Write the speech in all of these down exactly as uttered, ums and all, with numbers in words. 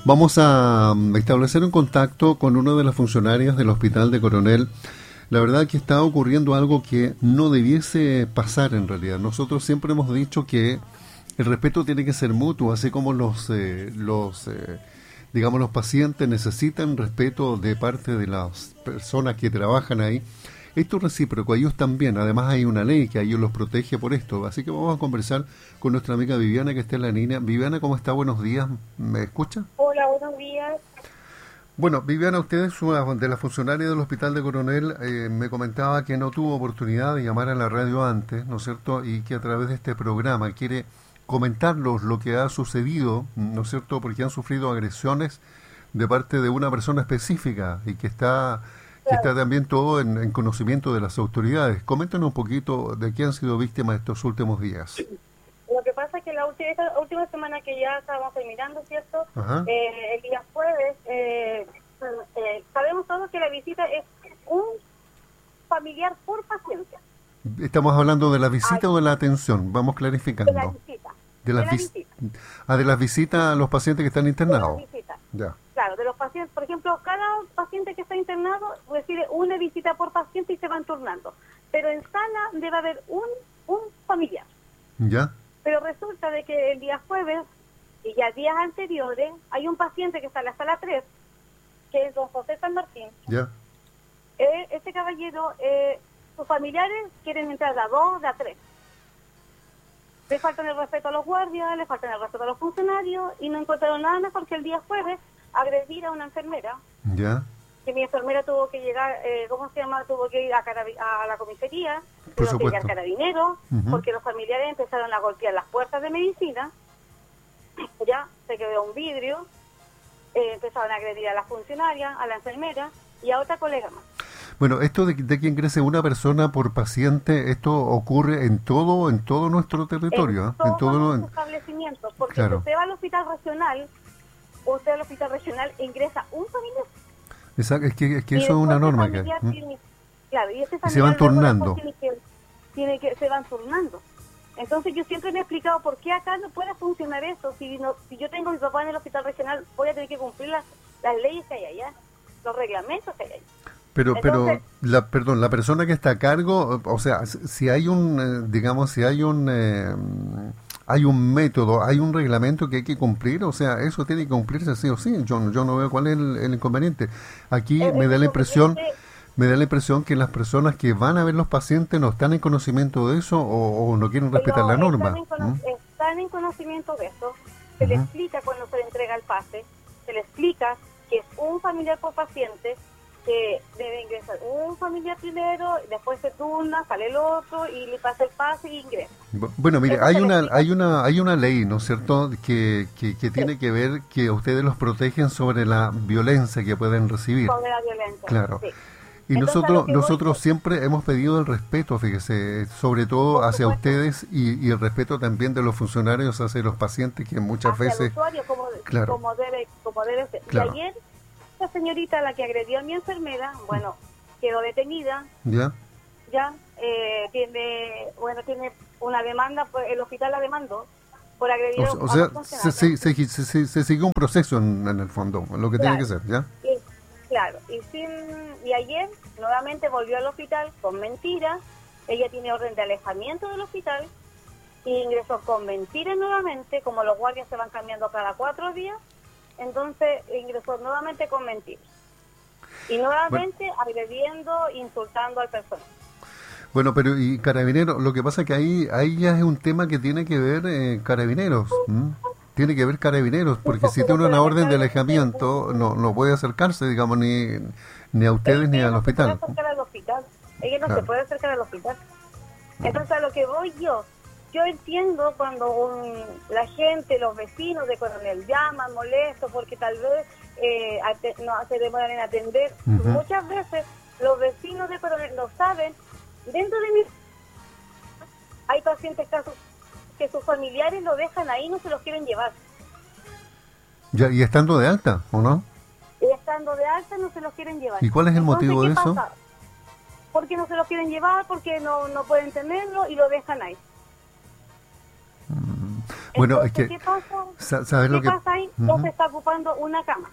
Vamos a mm, establecer un contacto con una de las funcionarias del Hospital de Coronel. La verdad que está ocurriendo algo que no debiese pasar en realidad. Nosotros siempre hemos dicho que el respeto tiene que ser mutuo, así como los, eh, los eh, digamos, los pacientes necesitan respeto de parte de las personas que trabajan ahí. Esto es recíproco, ellos también. Además hay una ley que a ellos los protege por esto. Así que vamos a conversar con nuestra amiga Viviana, que está en la línea. Viviana, ¿cómo está? Buenos días. ¿Me escucha? Hola, buenos días. Bueno, Viviana, usted es una de las funcionarias del Hospital de Coronel. Eh, me comentaba que no tuvo oportunidad de llamar a la radio antes, ¿no es cierto? Y que a través de este programa quiere comentarnos lo que ha sucedido, ¿no es cierto? Porque han sufrido agresiones de parte de una persona específica y que está... que está también todo en, en conocimiento de las autoridades. Coméntanos un poquito de qué han sido víctimas estos últimos días. Lo que pasa es que la última, esta última semana que ya estábamos terminando, ¿cierto? Eh, el día jueves, eh, eh, sabemos todos que la visita es un familiar por paciente. ¿Estamos hablando de la visita Ay. o de la atención? Vamos clarificando. De la visita. De, las de, la vis visita. Ah, de las visitas a los pacientes que están internados. De la visita. Ya. Claro, de los pacientes, por ejemplo, cada paciente que está internado recibe una visita por paciente y se van turnando. Pero en sala debe haber un, un familiar. ¿Ya? Pero resulta de que el día jueves y ya días anteriores hay un paciente que está en la sala tres, que es don José San Martín. ¿Ya? Eh, este caballero, eh, sus familiares quieren entrar de a dos, de a tres. Le faltan el respeto a los guardias, le faltan el respeto a los funcionarios y no encontraron nada mejor que el día jueves agredir a una enfermera. ¿Ya? Que mi enfermera tuvo que llegar, eh, ¿cómo se llama? Tuvo que ir a, a la comisaría, Por tuvo que ir al supuesto. carabinero, Uh-huh. porque los familiares empezaron a golpear las puertas de medicina, ya se quedó un vidrio, eh, empezaron a agredir a la funcionaria, a la enfermera y a otra colega más. Bueno, esto de, de que ingrese una persona por paciente, esto ocurre en todo en todo nuestro territorio, En ¿eh? todos en todo los en... establecimientos, porque Claro. si usted va al hospital regional, usted al hospital regional ingresa un familiar. Exacto, es que, es que Y eso es una después norma ese que familiar ¿Mm? tiene- claro, y ese Y se van familiar luego turnando. después tiene que, tiene que se van turnando. Entonces yo siempre me he explicado por qué acá no puede funcionar eso. Si no, si yo tengo a mi papá en el hospital regional, voy a tener que cumplir las, las leyes que hay allá, los reglamentos que hay allá. Pero, Entonces, pero, la, perdón, la persona que está a cargo, o sea, si hay un, eh, digamos, si hay un, eh, hay un método, hay un reglamento que hay que cumplir, o sea, eso tiene que cumplirse sí o sí. Yo, yo no veo cuál es el, el inconveniente. Aquí el, me da el la impresión, inconveniente- me da la impresión que las personas que van a ver los pacientes no están en conocimiento de eso o, o no quieren respetar no, la norma. Están en, cono- ¿Mm? están en conocimiento de eso. Se le Ujú. explica cuando se le entrega el pase, se le explica que es un familiar por paciente, que debe ingresar un familiar primero, después se turna, sale el otro y le pasa el pase y ingresa. Bu- Bueno, mire, Eso hay se le una, explica. hay una, hay una ley, ¿no es cierto?, que, que, que tiene que ver que ustedes los protegen sobre la violencia que pueden recibir. Sobre la violencia. Claro. Sí. Y Entonces, a nosotros, lo que voy nosotros es- siempre hemos pedido el respeto, fíjese, sobre todo Por hacia supuesto. ustedes y, y el respeto también de los funcionarios hacia los pacientes que muchas hacia el veces, usuario como, claro. como debe como debe ser. Claro. Y ayer, la señorita, la que agredió a mi enfermera, bueno, quedó detenida, ¿ya? ya, eh, tiene, bueno, tiene una demanda, pues, el hospital la demandó por agredir O, a o un sea, funcionario. se, se, se, se, se- se sigue un proceso en, en el fondo, lo que tiene Claro. que ser, ¿ya? Y, claro, y, sin, y ayer nuevamente volvió al hospital con mentiras, ella tiene orden de alejamiento del hospital, y ingresó con mentiras nuevamente, como los guardias se van cambiando cada cuatro días, entonces ingresó nuevamente con mentiras. Y nuevamente agrediendo, insultando al personal. Bueno, pero y Carabineros, lo que pasa es que ahí, ahí ya es un tema que tiene que ver eh, Carabineros, ¿m? Tiene que ver Carabineros, porque si tiene una orden de alejamiento, no, no puede acercarse, digamos, ni, ni a ustedes ni Ella al no hospital. se puede acercar al hospital. Ella no Claro. se puede acercar al hospital. Entonces, a lo que voy yo, yo entiendo cuando un- la gente, los vecinos de Coronel llaman molestos porque tal vez eh, ate- no se demoran en atender. Ujú. Muchas veces los vecinos de Coronel no saben. Dentro de mi hay pacientes casos que sus familiares lo dejan ahí y no se los quieren llevar. Ya, y estando de alta, ¿o no? Y estando de alta no se los quieren llevar. ¿Y cuál es el Entonces, motivo ¿qué de eso? pasa? Porque no se los quieren llevar, porque no, no pueden tenerlo y lo dejan ahí. Bueno, Entonces, es que, ¿qué pasa? ¿sabes ¿Qué lo que...? pasa ahí? No Ujú. se está ocupando una cama.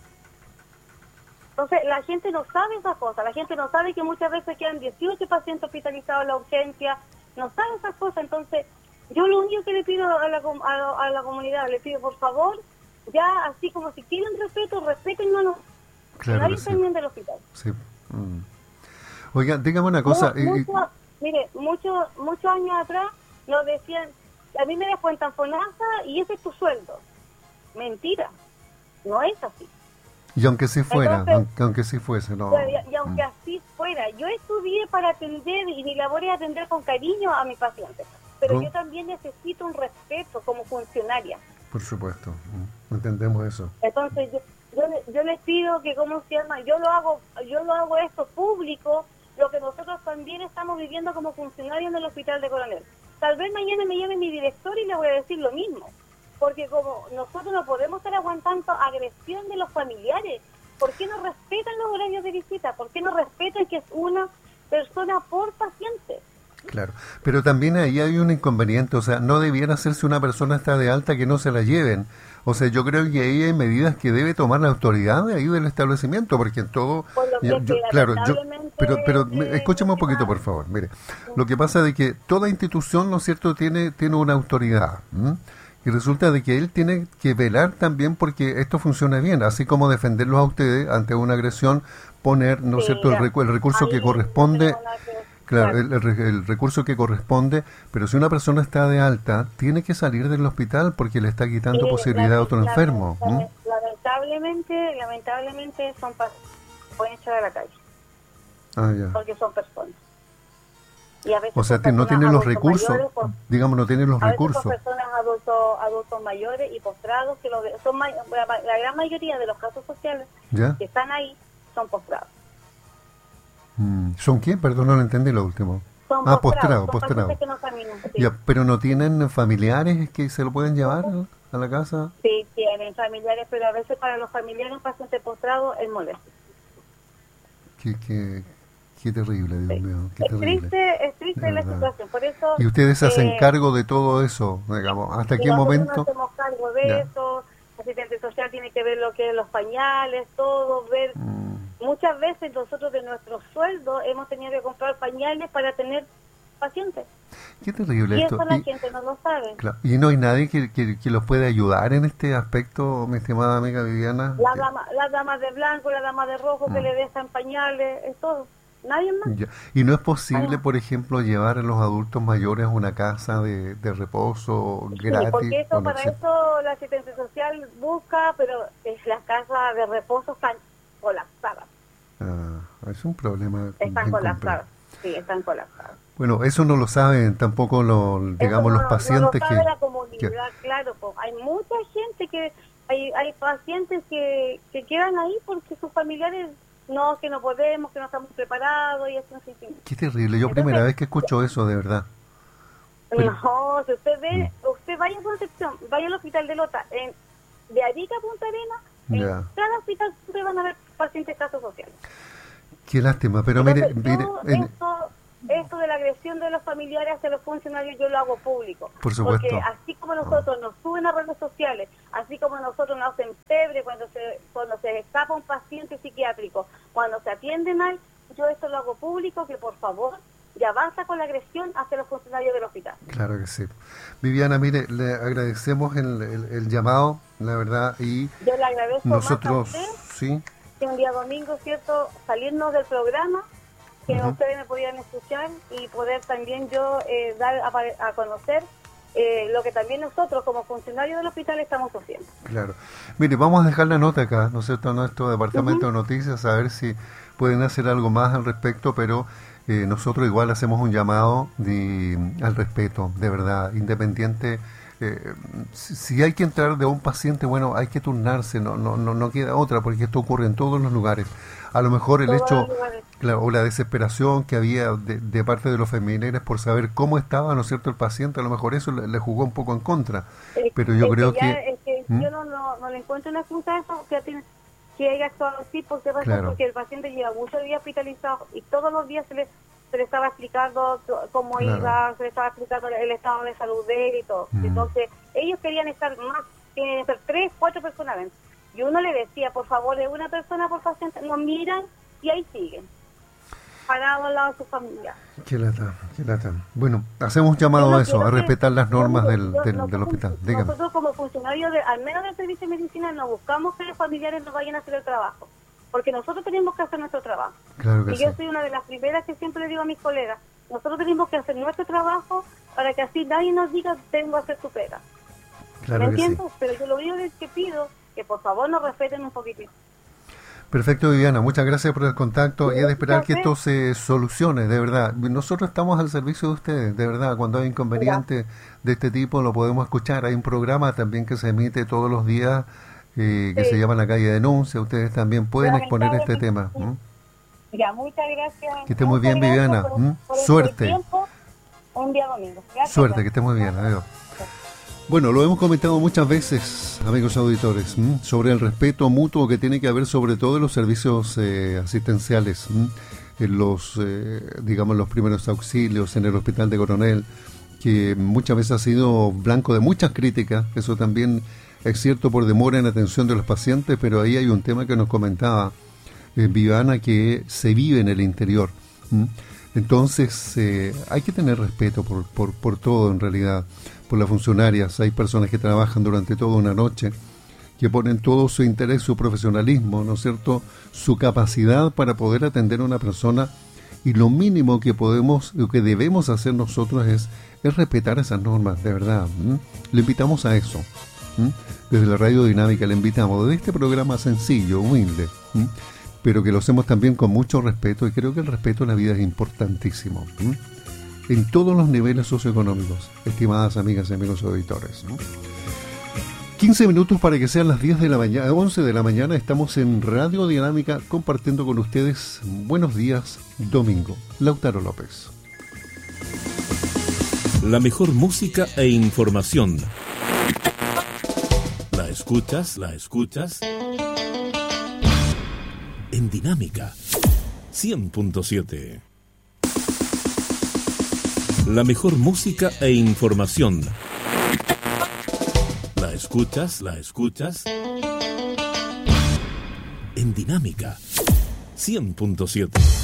Entonces, la gente no sabe esas cosas. La gente no sabe que muchas veces quedan dieciocho pacientes hospitalizados en la urgencia. No sabe esas cosas. Entonces, yo lo único que le pido a la, com- a, la- a la comunidad, le pido, por favor, ya así como si quieren respeto, respétennos a nosotros. Claro Nadie que está sí. en del hospital. Sí. Mm. Oiga, dígame una Mu- cosa. y- y- mucho, mire, muchos muchos años atrás nos decían, a mí me descuentan FONASA y ese es tu sueldo. Mentira, no es así. Y aunque sí fuera, Entonces, aunque, aunque sí fuese, no. Y, y aunque Mm. así fuera, yo estudié para atender y mi labor es atender con cariño a mis pacientes, pero ¿No? yo también necesito un respeto como funcionaria. Por supuesto, mm, entendemos eso. Entonces yo, yo, le- yo les pido que, ¿cómo se llama? Yo lo hago, yo lo hago esto público, lo que nosotros también estamos viviendo como funcionarios en el Hospital de Coronel. Tal vez mañana me llame mi director y le voy a decir lo mismo, porque como nosotros no podemos estar aguantando agresión de los familiares, ¿por qué no respetan los horarios de visita? ¿Por qué no respetan que es una persona por paciente? Claro, pero también ahí hay un inconveniente, o sea, no debiera hacerse una persona está de alta que no se la lleven. O sea, yo creo que ahí hay medidas que debe tomar la autoridad de ahí del establecimiento, porque en todo... Por lo que yo- es yo- que claro, yo, lamentablemente, pero, pero me- eh, escúchame un poquito, por favor. Mire, lo que pasa es de que toda institución, ¿no es cierto?, tiene, tiene una autoridad. ¿m? Y resulta de que él tiene que velar también porque esto funcione bien, así como defenderlos a ustedes ante una agresión, poner, ¿no es Sí, cierto?, el, ya. recu- el recurso Ahí que no corresponde... tenemos nada que ver. Claro, Claro. el, el re- el recurso que corresponde, pero si una persona está de alta, tiene que salir del hospital porque le está quitando Sí, posibilidad a otro lament- enfermo. ¿m? lament- Lamentablemente, lamentablemente son pa- pueden echar a la calle Ah, ya. porque son personas. Y a veces O sea, son que no personas tienen los adultos recursos, mayores, por- digamos, no tienen los a veces son recursos. personas adultos adultos mayores y postrados que lo de- son may- la, la gran mayoría de los casos sociales ¿Ya? que están ahí son postrados. Mm, ¿Son quién? Perdón, no lo entendí lo último. Son Ah, postrados, postrado, son postrado. pacientes que no caminan. Sí. Ya, pero no tienen familiares que se lo pueden llevar a la casa. Sí, tienen familiares, pero a veces para los familiares un paciente postrado es molesto. Qué, qué, qué terrible, Dios Sí. mío, qué Es terrible. triste, es triste De la verdad. situación, por eso... Y ustedes se hacen eh, cargo de todo eso, digamos. ¿Hasta y qué nosotros momento? nos hacemos cargo de Ya. eso, el asistente social tiene que ver lo que es los pañales, todo, ver... Mm, Muchas veces nosotros de nuestro sueldo hemos tenido que comprar pañales para tener pacientes. qué terrible Y esto. eso la Y- gente no lo sabe. Claro, y no hay nadie que, que, que los pueda ayudar en este aspecto, mi estimada amiga Viviana. Las Que- damas la dama de blanco, la dama de rojo que Mm. le dejan pañales, es todo. Nadie más. Ya. Y no es posible, Ah. por ejemplo, llevar a los adultos mayores a una casa de, de reposo Sí, gratis. porque eso, ¿O no para existe? eso la asistencia social busca, pero es las casas de reposo están colapsadas. Ah, es un problema. Están bien colapsadas. complejo. Sí, están colapsadas. Bueno, eso no lo saben tampoco los, digamos, Eso los no- pacientes no lo sabe que, la comunidad, claro. Pues, hay mucha gente que... Hay, hay pacientes que, que quedan ahí porque sus familiares... No, que no podemos, que no estamos preparados y así no sé qué. Qué terrible. Yo Entonces- primera vez que escucho eso, de verdad. Pero- No, si usted ve, usted vaya a Concepción, vaya al hospital de Lota, en, de Arica a Punta Arenas, en Ya. cada hospital siempre van a ver pacientes casos sociales. Qué lástima. Pero mire, Entonces, mire, yo en- esto, esto de la agresión de los familiares hacia los funcionarios yo lo hago público. Por supuesto. Porque así como nosotros nos suben a redes sociales, así como nosotros nos hacen pebre cuando se cuando se escapa un paciente psiquiátrico, cuando se atiende mal, yo esto lo hago público, que por favor ya basta con la agresión hacia los funcionarios del hospital. claro que sí. Viviana, mire, le agradecemos el, el, el llamado, la verdad, y Yo le agradezco nosotros, más a usted sí, que un día domingo, ¿cierto?, salirnos del programa, que Ujú. ustedes me pudieran escuchar y poder también yo eh, dar a, pare- a conocer eh, lo que también nosotros como funcionarios del hospital estamos haciendo. claro. Mire, vamos a dejar la nota acá, ¿no es cierto?, a nuestro departamento de noticias, a ver si pueden hacer algo más al respecto, pero eh, nosotros igual hacemos un llamado de, al respeto, de verdad, independiente. Eh, si, si hay que entrar de un paciente, bueno, hay que turnarse, no, no, no, no queda otra, porque esto ocurre en todos los lugares. A lo mejor el Todos hecho, los lugares. claro, o la desesperación que había de, de parte de los familiares por saber cómo estaba, ¿no es cierto?, el paciente, a lo mejor eso le, le jugó un poco en contra. Es- Pero yo es creo ya- que... es que ¿Mm? yo no, no, no le encuentro una excusa a eso, que, tiene, que haya actuado así, porque, pasa Claro. porque el paciente lleva muchos días hospitalizado y todos los días se le, se le estaba explicando cómo claro. iba, se le estaba explicando el estado de salud de él y todo. Mm. Entonces, ellos querían estar más, tienen que ser tres, cuatro personas dentro. Y uno le decía, por favor, de una persona por paciente, nos miran y ahí siguen, parados al lado de su familia. Qué lata, qué lata. Bueno, hacemos un llamado no a eso, a respetar que, las normas yo, del, yo, del, nosotros, del hospital. Dígame. Nosotros como funcionarios, de, al menos del servicio de medicina, no buscamos que los familiares nos vayan a hacer el trabajo, porque nosotros tenemos que hacer nuestro trabajo. Claro que y sí. yo soy una de las primeras que siempre le digo a mis colegas, nosotros tenemos que hacer nuestro trabajo para que así nadie nos diga, tengo que hacer tu pega. Claro ¿Me que entiendes? sí. Pero yo lo único que pido que por favor nos respeten un poquitito. Perfecto, Viviana, muchas gracias por el contacto y es de esperar que esto se solucione, de verdad. Nosotros estamos al servicio de ustedes, de verdad, cuando hay inconvenientes de este tipo lo podemos escuchar. Hay un programa también que se emite todos los días eh, que sí. se llama La Calle Denuncia, ustedes también pueden ya, exponer este tema. ¿Mm? Ya, muchas gracias. Que esté muy bien, Viviana. Por, ¿Mm? por Suerte. Tiempo, un día domingo. Gracias. Suerte, que esté muy bien, adiós. Bueno, lo hemos comentado muchas veces, amigos auditores, ¿m? sobre el respeto mutuo que tiene que haber sobre todo en los servicios eh, asistenciales, ¿m? en los, eh, digamos, los primeros auxilios, en el Hospital de Coronel, que muchas veces ha sido blanco de muchas críticas. Eso también es cierto por demora en atención de los pacientes, pero ahí hay un tema que nos comentaba eh, Viviana, que se vive en el interior. ¿m? Entonces, eh, hay que tener respeto por, por, por todo en realidad. Por las funcionarias, hay personas que trabajan durante toda una noche, que ponen todo su interés, su profesionalismo, ¿no es cierto?, su capacidad para poder atender a una persona, y lo mínimo que podemos, lo que debemos hacer nosotros es, es respetar esas normas, de verdad. ¿m? Le invitamos a eso. ¿m? Desde la Radio Dinámica le invitamos, desde este programa sencillo, humilde, ¿m? pero que lo hacemos también con mucho respeto, y creo que el respeto en la vida es importantísimo. ¿m? En todos los niveles socioeconómicos, estimadas amigas y amigos auditores, ¿no? quince minutos para que sean las diez de la mañana, once de la mañana, estamos en Radio Dinámica compartiendo con ustedes Buenos Días Domingo. Lautaro López. La mejor música e información. ¿La escuchas? ¿La escuchas? En Dinámica cien punto siete. La mejor música e información. ¿La escuchas? ¿La escuchas? En Dinámica cien punto siete.